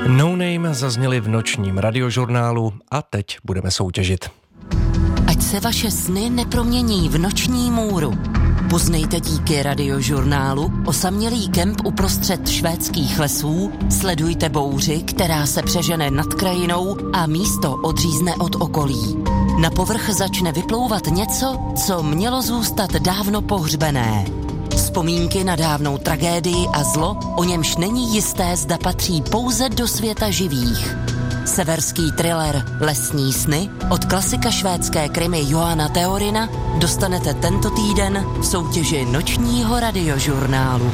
No Name zazněli v nočním radiožurnálu a teď budeme soutěžit. Ať se vaše sny nepromění v noční můru. Poznejte díky radiožurnálu osamělý kemp uprostřed švédských lesů, sledujte bouři, která se přežene nad krajinou a místo odřízne od okolí. Na povrch začne vyplouvat něco, co mělo zůstat dávno pohřbené. Vzpomínky na dávnou tragédii a zlo, o němž není jisté, zda patří pouze do světa živých. Severský thriller Lesní sny od klasika švédské krimi Johana Teorina dostanete tento týden v soutěži nočního radiožurnálu.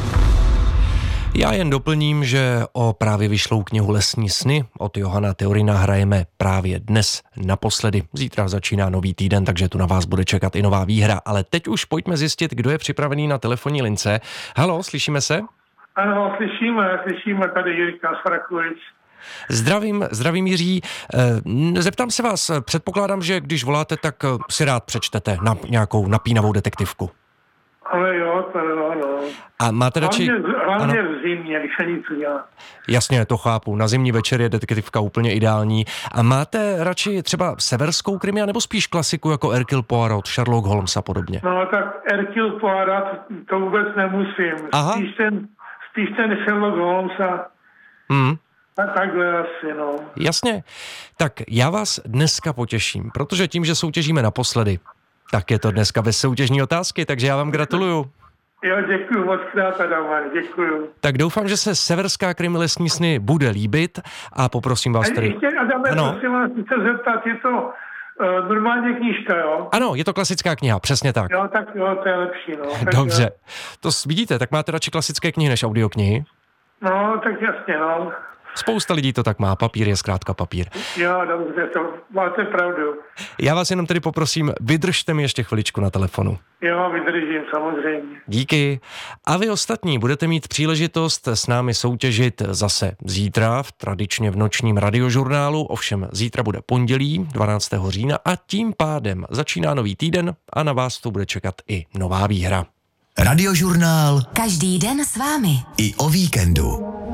Já jen doplním, že o právě vyšlou knihu Lesní sny od Johana Teorina hrajeme právě dnes naposledy. Zítra začíná nový týden, takže tu na vás bude čekat i nová výhra. Ale teď už pojďme zjistit, kdo je připravený na telefonní lince. Haló, slyšíme se? Ano, slyšíme tady Jirka z Frakovic. Zdravím Jiří. Zeptám se vás, předpokládám, že když voláte, tak si rád přečtete na nějakou napínavou detektivku. Ale jo, to jo, no. A máte radši... Hlavně v zimě, když se nic dělá. Jasně, to chápu. Na zimní večer je detektivka úplně ideální. A máte radši třeba severskou krimi, nebo spíš klasiku jako Hercule Poirot, Sherlock Holmes a podobně? No tak Hercule Poirot to vůbec nemusím. Spíš ten Sherlock Holmes a... Takhle asi, no. Jasně. Tak já vás dneska potěším, protože tím, že soutěžíme naposledy, tak je to dneska bez soutěžní otázky, takže já vám gratuluju. Jo, děkuju moc krát, Adam, děkuju. Tak doufám, že se severská krimi Lesní sny bude líbit a poprosím vás tady... Ještě, Adame, prosím vás, chci se zeptat, je to normálně knížka, jo? Ano, je to klasická kniha, přesně tak. Jo, tak jo, to je lepší, no. Dobře. To vidíte, tak máte radši klasické knihy než audioknihy? No, tak jasně, no. Spousta lidí to tak má, papír je zkrátka papír. Jo, dobře, to máte pravdu. Já vás jenom tedy poprosím, vydržte mi ještě chviličku na telefonu. Jo, vydržím, samozřejmě. Díky. A vy ostatní budete mít příležitost s námi soutěžit zase zítra, tradičně v nočním radiožurnálu, ovšem zítra bude pondělí, 12. října a tím pádem začíná nový týden a na vás tu bude čekat i nová výhra. Radiožurnál. Každý den s vámi. I o víkendu.